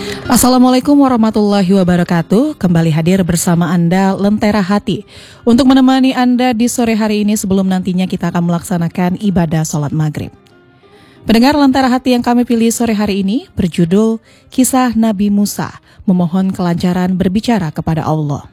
Assalamualaikum warahmatullahi wabarakatuh. Kembali hadir bersama Anda Lentera Hati untuk menemani Anda di sore hari ini sebelum nantinya kita akan melaksanakan ibadah sholat maghrib. Pendengar Lentera Hati yang kami pilih sore hari ini berjudul Kisah Nabi Musa memohon kelancaran berbicara kepada Allah.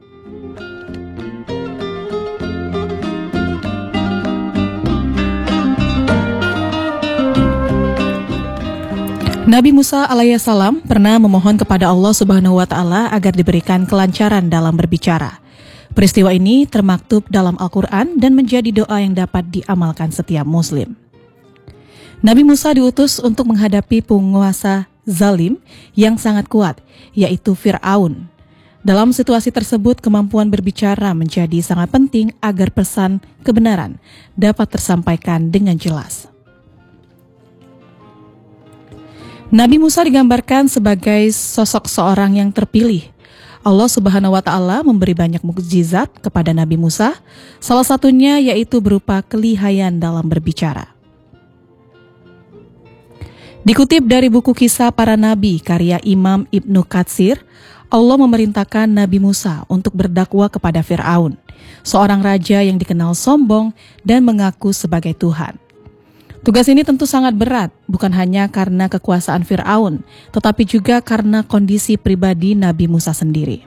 Nabi Musa alaihissalam pernah memohon kepada Allah Subhanahu wa Ta'ala agar diberikan kelancaran dalam berbicara. Peristiwa ini termaktub dalam Al-Quran dan menjadi doa yang dapat diamalkan setiap Muslim. Nabi Musa diutus untuk menghadapi penguasa zalim yang sangat kuat, yaitu Fir'aun. Dalam situasi tersebut, kemampuan berbicara menjadi sangat penting agar pesan kebenaran dapat tersampaikan dengan jelas. Nabi Musa digambarkan sebagai sosok seorang yang terpilih. Allah Subhanahu wa Ta'ala memberi banyak mukjizat kepada Nabi Musa, salah satunya yaitu berupa kelihayan dalam berbicara. Dikutip dari buku Kisah Para Nabi karya Imam Ibnu Katsir, Allah memerintahkan Nabi Musa untuk berdakwah kepada Fir'aun, seorang raja yang dikenal sombong dan mengaku sebagai Tuhan. Tugas ini tentu sangat berat, bukan hanya karena kekuasaan Fir'aun, tetapi juga karena kondisi pribadi Nabi Musa sendiri.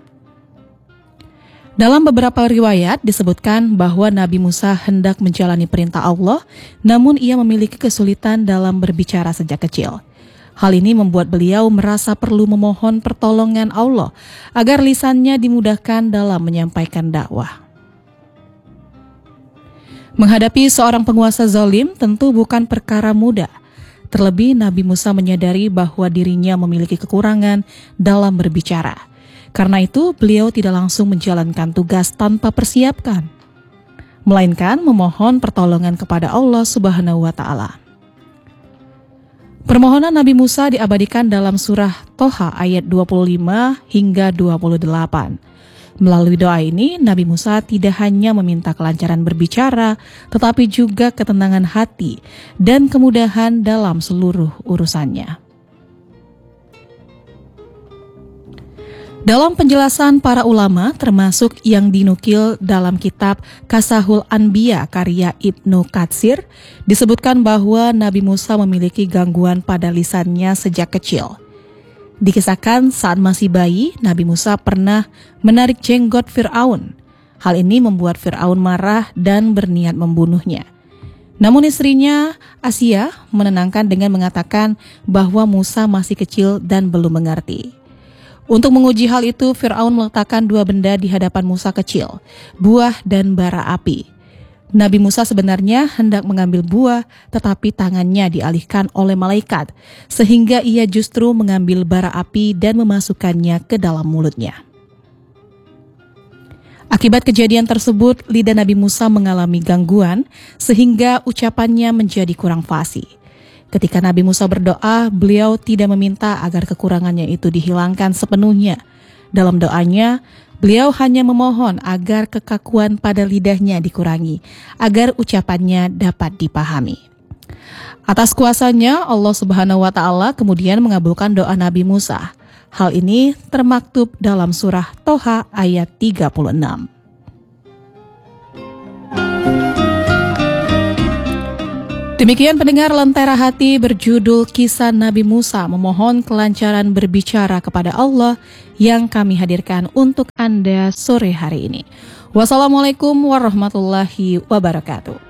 Dalam beberapa riwayat disebutkan bahwa Nabi Musa hendak menjalani perintah Allah, namun ia memiliki kesulitan dalam berbicara sejak kecil. Hal ini membuat beliau merasa perlu memohon pertolongan Allah agar lisannya dimudahkan dalam menyampaikan dakwah. Menghadapi seorang penguasa zalim tentu bukan perkara mudah. Terlebih Nabi Musa menyadari bahwa dirinya memiliki kekurangan dalam berbicara. Karena itu beliau tidak langsung menjalankan tugas tanpa persiapkan, melainkan memohon pertolongan kepada Allah Subhanahu wa Ta'ala. Permohonan Nabi Musa diabadikan dalam surah Toha ayat 25 hingga 28. Melalui doa ini, Nabi Musa tidak hanya meminta kelancaran berbicara, tetapi juga ketenangan hati dan kemudahan dalam seluruh urusannya. Dalam penjelasan para ulama, termasuk yang dinukil dalam kitab Qasasul Anbiya karya Ibnu Katsir, disebutkan bahwa Nabi Musa memiliki gangguan pada lisannya sejak kecil. Dikisahkan saat masih bayi, Nabi Musa pernah menarik jenggot Fir'aun. Hal ini membuat Fir'aun marah dan berniat membunuhnya. Namun istrinya, Asia, menenangkan dengan mengatakan bahwa Musa masih kecil dan belum mengerti. Untuk menguji hal itu, Fir'aun meletakkan dua benda di hadapan Musa kecil, buah dan bara api. Nabi Musa sebenarnya hendak mengambil buah, tetapi tangannya dialihkan oleh malaikat, sehingga ia justru mengambil bara api dan memasukkannya ke dalam mulutnya. Akibat kejadian tersebut, lidah Nabi Musa mengalami gangguan, sehingga ucapannya menjadi kurang fasih. Ketika Nabi Musa berdoa, beliau tidak meminta agar kekurangannya itu dihilangkan sepenuhnya. Dalam doanya, beliau hanya memohon agar kekakuan pada lidahnya dikurangi, agar ucapannya dapat dipahami. Atas kuasanya, Allah Subhanahu wa Ta'ala kemudian mengabulkan doa Nabi Musa. Hal ini termaktub dalam surah Toha ayat 36. Demikian pendengar Lentera Hati berjudul Kisah Nabi Musa memohon kelancaran berbicara kepada Allah yang kami hadirkan untuk Anda sore hari ini. Wassalamualaikum warahmatullahi wabarakatuh.